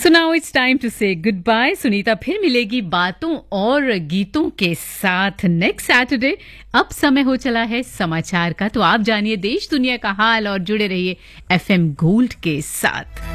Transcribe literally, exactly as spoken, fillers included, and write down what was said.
So now it's time to से good bye. Sunita फिर मिलेगी बातों और गीतों के साथ नेक्स्ट सैटरडे। अब समय हो चला है समाचार का, तो आप जानिए देश दुनिया का हाल और जुड़े रहिए एफएम गोल्ड के साथ।